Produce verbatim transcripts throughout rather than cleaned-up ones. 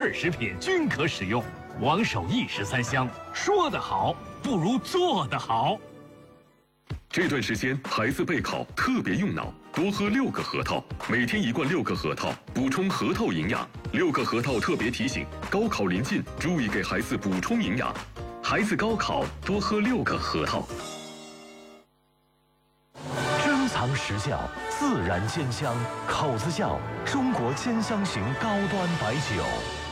味食品均可使用。王守义十三香，说得好不如做得好。 这段时间孩子备考特别用脑，多喝六个核桃，每天一罐六个核桃，补充核桃营养。六个核桃特别提醒：高考临近，注意给孩子补充营养。孩子高考多喝六个核桃。 珍藏实效，自然鲜香，口子窖中国鲜香型高端白酒。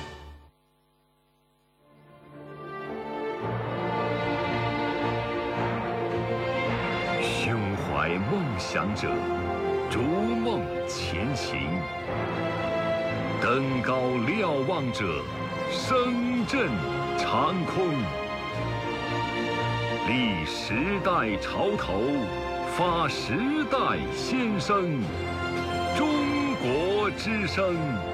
胸怀梦想者，逐梦前行；登高瞭望者，声震长空。立时代潮头，发时代先声。中国之声。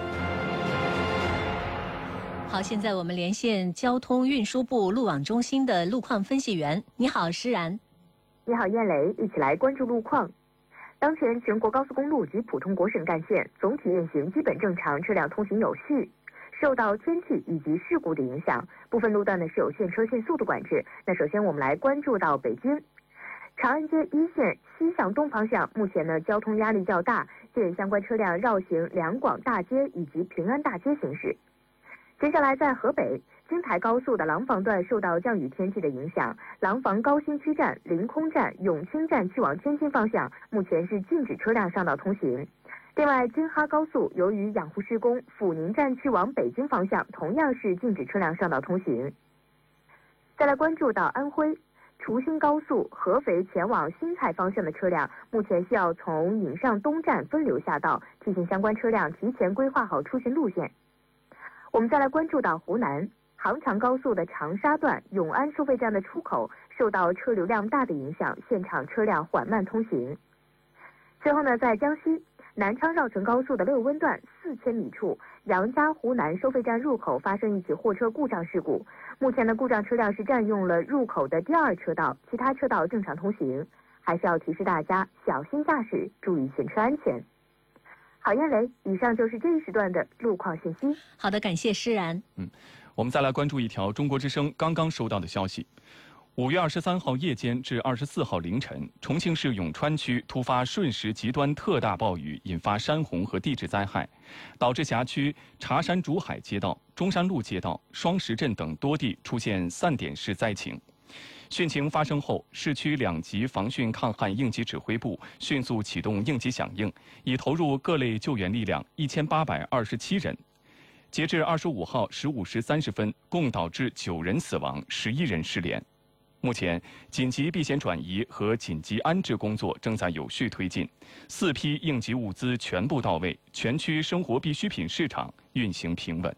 好，现在我们连线交通运输部路网中心的路况分析员。你好，施然。 你好，燕雷，一起来关注路况。当前全国高速公路及普通国省干线总体运行基本正常，车辆通行有序。受到天气以及事故的影响，部分路段呢是有限车限速度管制。那首先我们来关注到北京长安街一线西向东方向，目前呢交通压力较大，建议相关车辆绕行两广大街以及平安大街行驶。接下来在河北京台高速的廊坊段受到降雨天气的影响，廊坊高新区站、临空站、永清站去往天津方向目前是禁止车辆上道通行。另外，京哈高速由于养护施工，阜宁站去往北京方向同样是禁止车辆上道通行。再来关注到安徽除新高速合肥前往新蔡方向的车辆，目前需要从颍上东站分流下道，提醒相关车辆提前规划好出行路线。我们再来关注到湖南杭长高速的长沙段永安收费站的出口受到车流量大的影响，现场车辆缓慢通行。最后呢，在江西南昌绕城高速的乐温段四千米处，杨家湖南收费站入口发生一起货车故障事故。目前的故障车辆是占用了入口的第二车道，其他车道正常通行。还是要提示大家小心驾驶，注意行车安全。好，燕雷，以上就是这一时段的路况信息。 好的，感谢施然。 嗯，我们再来关注一条中国之声刚刚收到的消息。五月二十三号夜间至二十四号凌晨，重庆市永川区突发瞬时极端特大暴雨，引发山洪和地质灾害，导致辖区茶山竹海街道、中山路街道、双石镇等多地出现散点式灾情。汛情发生后，市区两级防汛抗旱应急指挥部迅速启动应急响应，已投入各类救援力量一千八百二十七人。截至二十五号十五时三十分，共导致九人死亡，十一人失联。目前，紧急避险转移和紧急安置工作正在有序推进，四批应急物资全部到位，全区生活必需品市场运行平稳。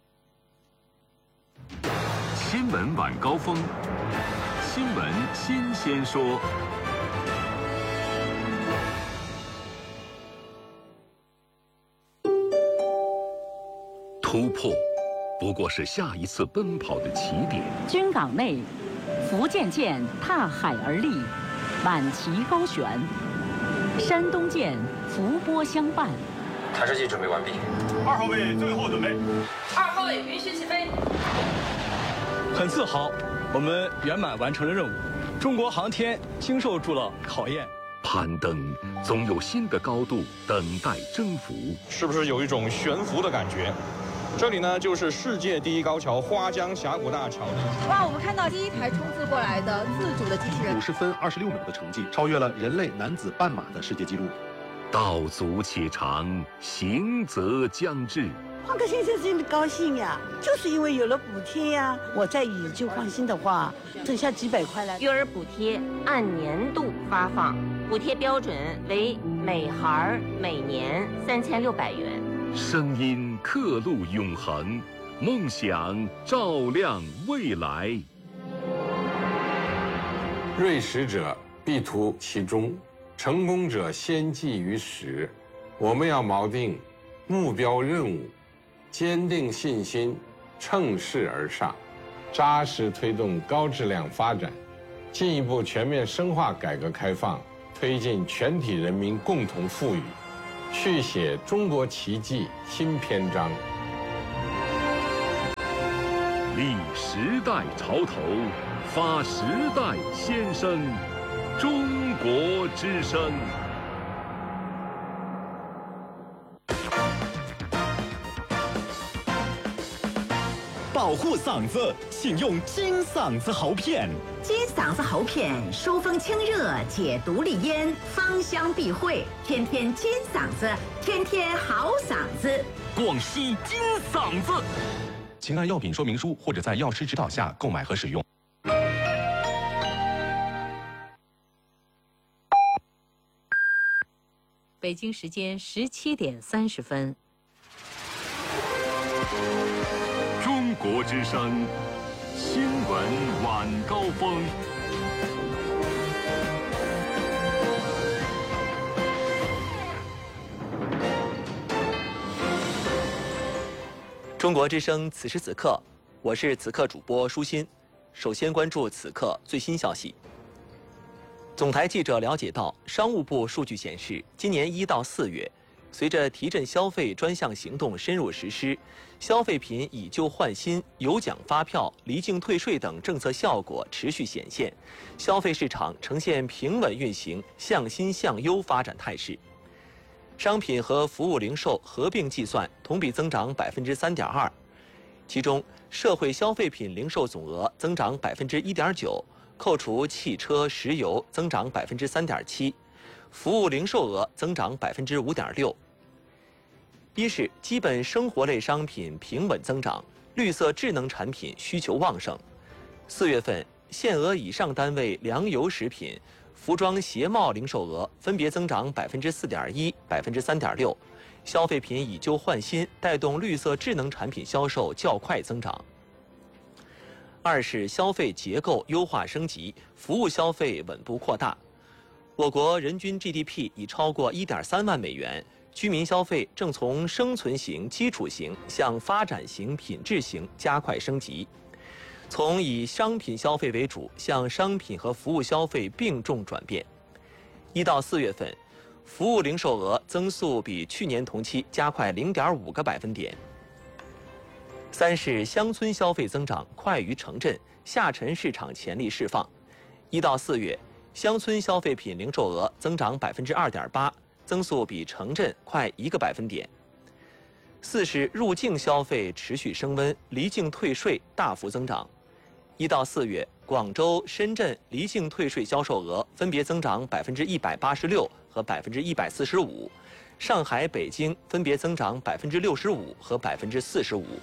新闻晚高峰，新闻新鲜说。突破不过是下一次奔跑的起点。 军港内，福建舰踏海而立，满旗高悬；山东舰伏波相伴。 弹射器准备完毕。 二号位最后准备。 二号位允许起飞。 很自豪，我们圆满完成了任务。中国航天经受住了考验。 攀登总有新的高度等待征服。 是不是有一种悬浮的感觉？这里呢，就是世界第一高桥花江峡谷大桥。 哇，我们看到第一台冲刺过来的自主的机器人， 五十分二十六秒的成绩，超越了人类男子半马的世界纪录。 道阻且长，行则将至。 换个先生真的高兴呀，就是因为有了补贴呀。我再以旧换新的话，省下几百块来。 育儿补贴按年度发放，补贴标准为每孩每年三千六百元。 声音刻录永恒，梦想照亮未来。 锐实者必图其中，成功者先济于始。我们要锚定目标任务，坚定信心，乘势而上，扎实推动高质量发展，进一步全面深化改革开放，推进全体人民共同富裕，续写中国奇迹新篇章。 立时代潮头，发时代先声。中国之声。 保护嗓子，请用金嗓子喉片。 金嗓子喉片疏风清热，解毒利咽，芳香避秽。天天金嗓子，天天好嗓子。 广西金嗓子。 请按药品说明书或者在药师指导下购买和使用。 北京时间十七点三十分。 中国之声新闻晚高峰。 中国之声此时此刻，我是此刻主播舒心。首先关注此刻最新消息。总台记者了解到，商务部数据显示，今年一到四月，随着提振消费专项行动深入实施，消费品以旧换新、有奖发票、离境退税等政策效果持续显现，消费市场呈现平稳运行、向新向优发展态势。商品和服务零售合并计算，同比增长百分之三点二，其中社会消费品零售总额增长百分之一点九，扣除汽车、石油增长百分之三点七，服务零售额增长百分之五点六。一是基本生活类商品平稳增长，绿色智能产品需求旺盛。四月份限额以上单位粮油食品、服装鞋帽零售额分别增长百分之四点一、百分之三点六，消费品以旧换新带动绿色智能产品销售较快增长。二是消费结构优化升级，服务消费稳步扩大。我国人均 G D P 已超过 一点三万美元，居民消费正从生存型、基础型向发展型、品质型加快升级，从以商品消费为主向商品和服务消费并重转变。一到四月份，服务零售额增速比去年同期加快 零点五个百分点。三是乡村消费增长快于城镇，下沉市场潜力释放。一到四月，乡村消费品零售额增长百分之二点八，增速比城镇快一个百分点。四是入境消费持续升温，离境退税大幅增长。一到四月，广州、深圳离境退税销售额分别增长百分之一百八十六和百分之一百四十五，上海、北京分别增长百分之六十五和百分之四十五。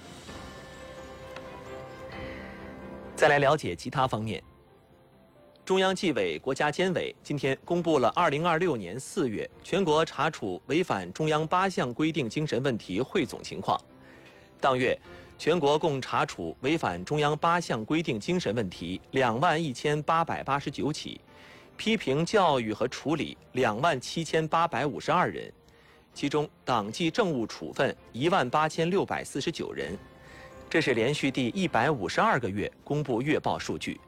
再来了解其他方面。中央纪委国家监委今天公布了二零二六年四月全国查处违反中央八项规定精神问题汇总情况。当月，全国共查处违反中央八项规定精神问题两万一千八百八十九起，批评教育和处理两万七千八百五十二人，其中党纪政务处分一万八千六百四十九人。这是连续第一百五十二个月公布月报数据。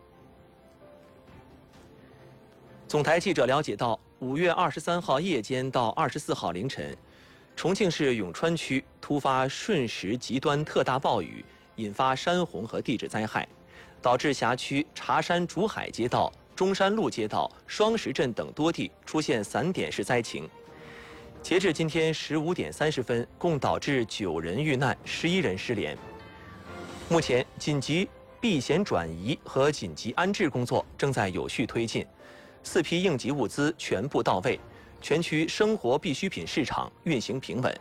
总台记者了解到，五月二十三号夜间到二十四号凌晨，重庆市永川区突发瞬时极端特大暴雨，引发山洪和地质灾害，导致辖区茶山竹海街道、中山路街道、双石镇等多地出现散点式灾情。截至今天十五点三十分，共导致九人遇难，十一人失联。目前，紧急避险转移和紧急安置工作正在有序推进，四批应急物资全部到位，全区生活必需品市场运行平稳。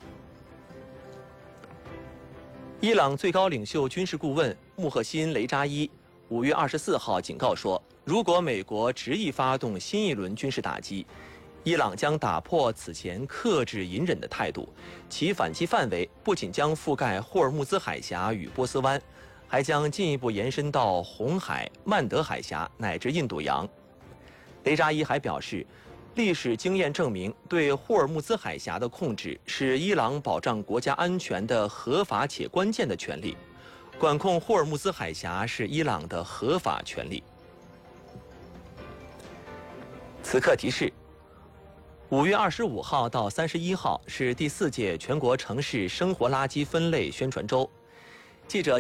伊朗最高领袖军事顾问穆赫辛·雷扎伊五月二十四号警告说，如果美国执意发动新一轮军事打击，伊朗将打破此前克制隐忍的态度，其反击范围不仅将覆盖霍尔木兹海峡与波斯湾，还将进一步延伸到红海、曼德海峡乃至印度洋。雷扎伊还表示，历史经验证明，对霍尔木兹海峡的控制是伊朗保障国家安全的合法且关键的权利。管控霍尔木兹海峡是伊朗的合法权利。此刻提示：五月二十五号到三十一号是第四届全国城市生活垃圾分类宣传周。记者